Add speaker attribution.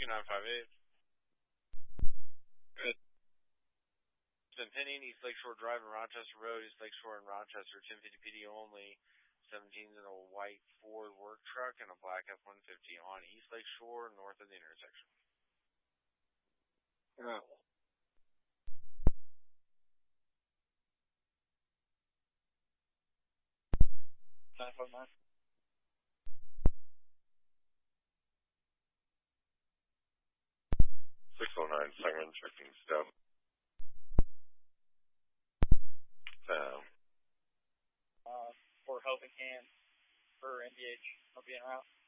Speaker 1: 2958.
Speaker 2: Good.
Speaker 1: Been pinning East Lakeshore Drive and Rochester Road, East Lakeshore and Rochester, 1050 PD only. 17's in a white Ford work truck and a black F-150 on East Lakeshore, north of the intersection.
Speaker 2: Oh. Nine
Speaker 3: 609, Simon checking step.
Speaker 2: For helping hands for NBH. I'll be en route.